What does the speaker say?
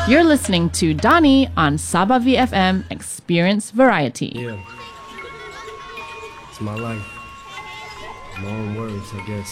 You're listening to Donnie on Sabah VFM Experience Variety. Yeah. It's my life. My own words, I guess.